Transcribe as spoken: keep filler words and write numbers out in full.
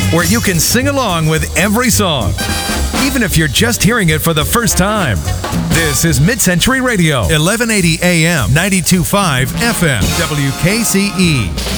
where you can sing along with every song, even if you're just hearing it for the first time. This is Mid-Century Radio, eleven eighty A M, ninety-two point five F M, W K C E.